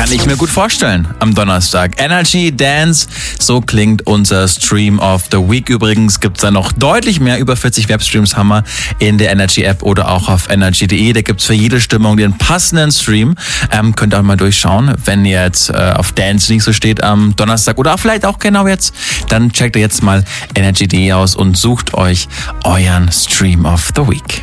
Kann ich mir gut vorstellen am Donnerstag. Energy Dance, so klingt unser Stream of the Week. Übrigens gibt es da noch deutlich mehr, über 40 Webstreams haben wir in der Energy App oder auch auf energy.de. Da gibt es für jede Stimmung den passenden Stream. Könnt ihr auch mal durchschauen, wenn ihr jetzt auf Dance nicht so steht am Donnerstag oder vielleicht auch genau jetzt, dann checkt ihr jetzt mal energy.de aus und sucht euch euren Stream of the Week.